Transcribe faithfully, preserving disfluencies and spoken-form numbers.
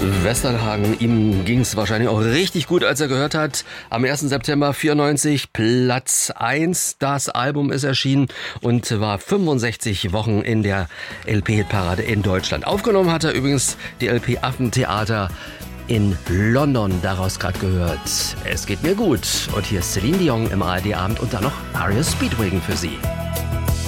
Westerhagen, ihm ging es wahrscheinlich auch richtig gut, als er gehört hat. Am ersten September vierundneunzig, Platz eins. Das Album ist erschienen und war fünfundsechzig Wochen in der L P-Hitparade in Deutschland. Aufgenommen hat er übrigens die L P Affentheater in London, daraus gerade gehört. Es geht mir gut. Und hier ist Celine Dion im A R D-Abend und dann noch Aria Speedwagon für Sie.